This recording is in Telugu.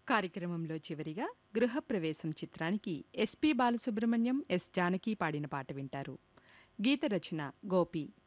కార్యక్రమంలో చివరిగా గృహప్రవేశం చిత్రానికి ఎస్పి బాలసుబ్రహ్మణ్యం, ఎస్ జానకి పాడిన పాట వింటారు. గీత రచన గోపి.